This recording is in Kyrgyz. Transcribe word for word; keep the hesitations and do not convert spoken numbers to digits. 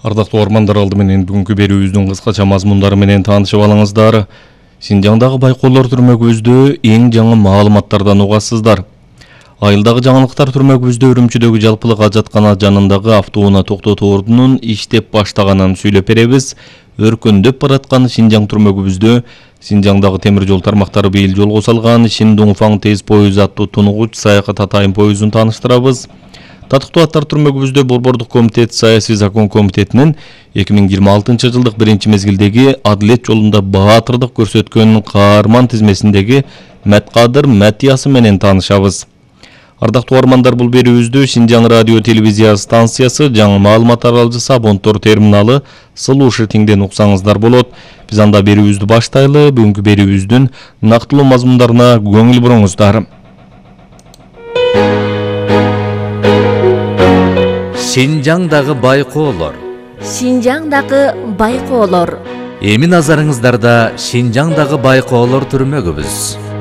Ардактуу угармандар, алды менен бүгүнкү берүүбүздүн кыскача мазмундары менен таанышып алыңыздар. Синжаңдагы байкоолор түрмөгүбүздө эң жаңы маалыматтардан угасыздар. Айылдагы жаңылыктар түрмөгүбүздө Үрүмчүдөгү жалпылык ажаткана жанындагы автоунаа токтотуу ордунун иштеп баштаганын сүйлөп беребиз. Өркөндөп бараткан Синжаң түрмөгүбүздө Синжаңдагы темир жол тармактары быйыл жолго салган Шиндуңфаң тез поезу аттуу тунугуч саякат атайын поезун тааныштырабыз. Татыктуу аттар түрмөгүбүздө Борбордук комитет саясий закон комитетинин эки миң жыйырма алтынчы жылдык биринчи мезгилдеги адилет жолунда баатырдык көрсөткөн каарман тизмесиндеги Мәткадыр Мәтиясы менен таанышабыз. Ардактуу угармандар, бул берүүбүздү Шинжаң радио телевизия станциясы, жаңы маалымат таралжысы Абонтор терминалы Слушатиңден уксаңыздар болот. Биз анда берүүбүздү баштайлы. Бүгүнкү берүүбүздүн нактылуу мазмундарына көңүл буруңуздар. Шинжаңдагы байкоолор. Шинжаңдагы байкоолор. Эми назарыңыздарда Шинжаңдагы байкоолор түрмөгүбүз.